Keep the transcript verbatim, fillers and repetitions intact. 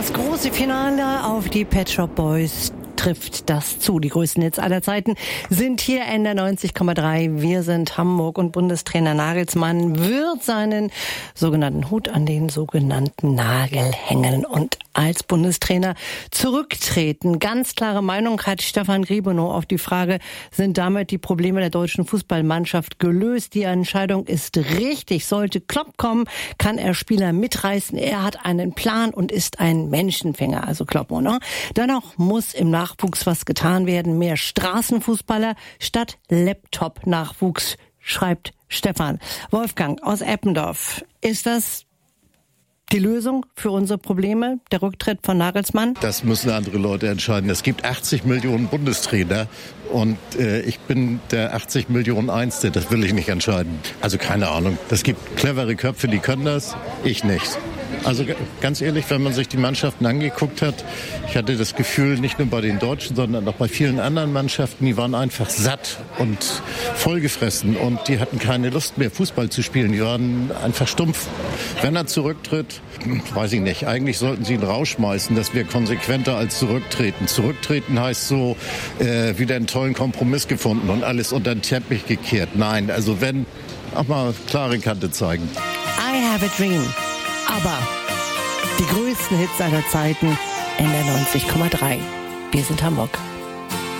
Das große Finale auf die Pet Shop Boys trifft das zu. Die größten Hits aller Zeiten sind hier N D R neunzig Komma drei. Wir sind Hamburg und Bundestrainer Nagelsmann wird seinen sogenannten Hut an den sogenannten Nagel hängen und als Bundestrainer zurücktreten. Ganz klare Meinung hat Stefan Griebenow auf die Frage, sind damit die Probleme der deutschen Fußballmannschaft gelöst? Die Entscheidung ist richtig. Sollte Klopp kommen, kann er Spieler mitreißen. Er hat einen Plan und ist ein Menschenfänger, also Klopp, oder? Dennoch muss im Nachwuchs was getan werden. Mehr Straßenfußballer statt Laptop-Nachwuchs, schreibt Stefan. Wolfgang aus Eppendorf, ist das die Lösung für unsere Probleme, der Rücktritt von Nagelsmann? Das müssen andere Leute entscheiden. Es gibt achtzig Millionen Bundestrainer und äh, ich bin der achtzig Millionen Einste. Das will ich nicht entscheiden. Also keine Ahnung. Es gibt clevere Köpfe, die können das. Ich nicht. Also ganz ehrlich, wenn man sich die Mannschaften angeguckt hat, ich hatte das Gefühl, nicht nur bei den Deutschen, sondern auch bei vielen anderen Mannschaften, die waren einfach satt und vollgefressen und die hatten keine Lust mehr, Fußball zu spielen. Die waren einfach stumpf. Wenn er zurücktritt, weiß ich nicht. Eigentlich sollten sie ihn rausschmeißen. Das wäre konsequenter als zurücktreten. Zurücktreten heißt so, äh, wieder einen tollen Kompromiss gefunden und alles unter den Teppich gekehrt. Nein, also wenn, auch mal klare Kante zeigen. I have a dream. Aber die größten Hits aller Zeiten, N D R neunzig Komma drei. Wir sind Hamburg.